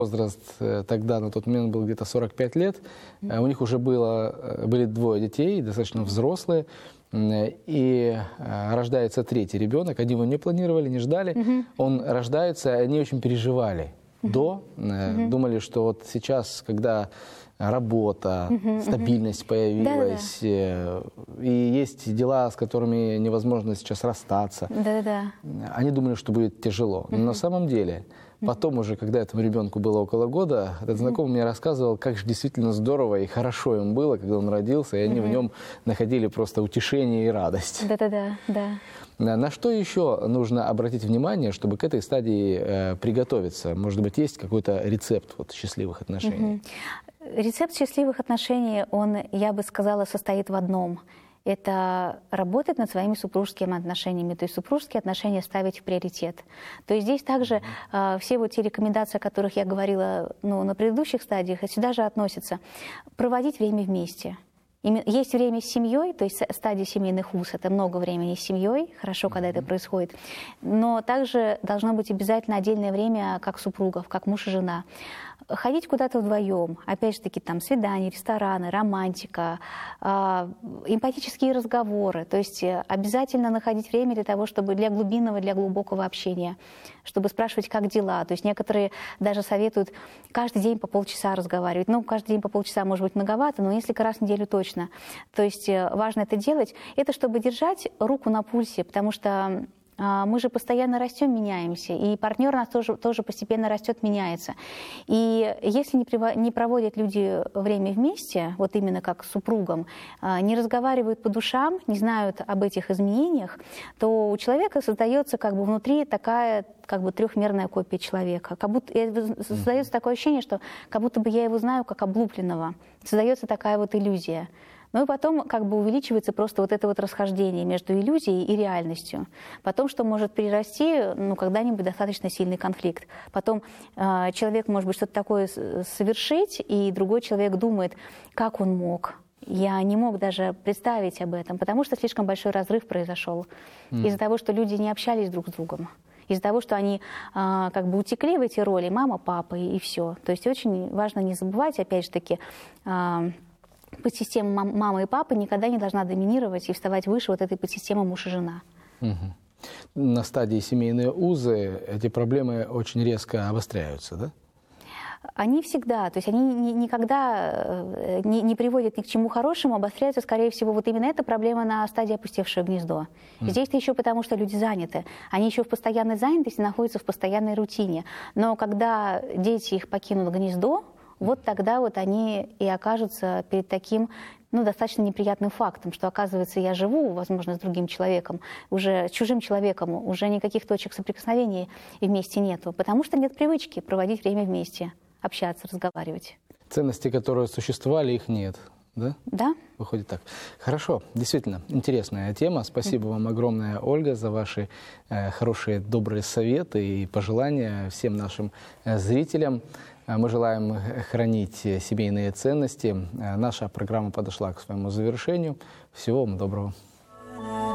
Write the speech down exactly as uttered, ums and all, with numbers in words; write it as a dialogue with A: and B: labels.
A: Возраст тогда, на тот момент, был где-то сорок пять лет. Mm-hmm. У них уже было, были двое детей, достаточно взрослые. И рождается третий ребенок. Они его не планировали, не ждали. Mm-hmm. Он рождается, и они очень переживали. Mm-hmm. До. Mm-hmm. Думали, что вот сейчас, когда работа, mm-hmm. стабильность появилась, да-да-да. И есть дела, с которыми невозможно сейчас расстаться. Да-да-да. Они думали, что будет тяжело. Но mm-hmm. на самом деле... Потом уже, когда этому ребенку было около года, этот знакомый mm-hmm. мне рассказывал, как же действительно здорово и хорошо им было, когда он родился, и они mm-hmm. в нем находили просто утешение и радость.
B: Да-да-да, да.
A: На что еще нужно обратить внимание, чтобы к этой стадии э, приготовиться? Может быть, есть какой-то рецепт вот, счастливых отношений?
B: Mm-hmm. Рецепт счастливых отношений, он, я бы сказала, состоит в одном – это работать над своими супружескими отношениями, то есть супружеские отношения ставить в приоритет. То есть здесь также э, все вот те рекомендации, о которых я говорила ну, на предыдущих стадиях, сюда же относятся. Проводить время вместе. Есть время с семьей, то есть стадия семейных уз, это много времени с семьей, хорошо, когда это происходит, но также должно быть обязательно отдельное время как супругов, как муж и жена. Ходить куда-то вдвоем, опять же таки там свидания, рестораны, романтика, э, эмпатические разговоры, то есть обязательно находить время для того, чтобы для глубинного, для глубокого общения, чтобы спрашивать, как дела. То есть некоторые даже советуют каждый день по полчаса разговаривать. Ну, каждый день по полчаса может быть многовато, но несколько раз в неделю точно. То есть важно это делать. Это чтобы держать руку на пульсе, потому что мы же постоянно растем, меняемся, и партнер у нас тоже, тоже постепенно растет, меняется. И если не, приво- не проводят люди время вместе, вот именно как с супругом, не разговаривают по душам, не знают об этих изменениях, то у человека создается как бы внутри такая как бы трехмерная копия человека. Как будто, создается такое ощущение, что как будто бы я его знаю как облупленного. Создается такая вот иллюзия. Ну и потом как бы увеличивается просто вот это вот расхождение между иллюзией и реальностью. Потом, что может перерасти, ну, когда-нибудь достаточно сильный конфликт. Потом э, человек может быть что-то такое совершить, и другой человек думает, как он мог. Я не мог даже представить об этом, потому что слишком большой разрыв произошел. Mm. Из-за того, что люди не общались друг с другом. Из-за того, что они э, как бы утекли в эти роли, мама, папа и, и все. То есть очень важно не забывать, опять же таки, э, подсистема мамы и папы никогда не должна доминировать и вставать выше вот этой подсистемы муж и жена.
A: Угу. На стадии семейные узы эти проблемы очень резко обостряются, да?
B: Они всегда, то есть они ни, никогда не, не приводят ни к чему хорошему, обостряются, скорее всего, вот именно эта проблема на стадии опустевшее гнездо. Mm. Здесь-то еще потому, что люди заняты. Они еще в постоянной занятости находятся в постоянной рутине. Но когда дети их покинут гнездо, вот тогда вот они и окажутся перед таким, ну, достаточно неприятным фактом, что, оказывается, я живу, возможно, с другим человеком, уже с чужим человеком, уже никаких точек соприкосновения вместе нету, потому что нет привычки проводить время вместе, общаться, разговаривать.
A: Ценности, которые существовали, их нет, да?
B: Да.
A: Выходит так. Хорошо, действительно, интересная тема. Спасибо вам огромное, Ольга, за ваши э, хорошие, добрые советы и пожелания всем нашим э, зрителям. Мы желаем хранить семейные ценности. Наша программа подошла к своему завершению. Всего вам доброго.